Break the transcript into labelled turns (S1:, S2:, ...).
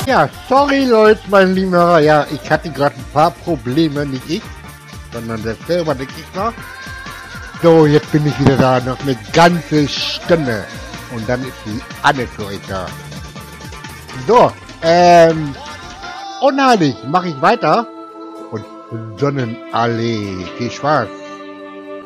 S1: Ja, sorry Leute, mein lieber. Ja, ich hatte gerade ein paar Probleme, nicht ich, sondern der Server, der Gegner. So, jetzt bin ich wieder da, noch eine ganze Stunde. Und dann ist die Anne für euch da. So, unheilig, mache ich weiter. Und Sonnenallee. Viel Spaß.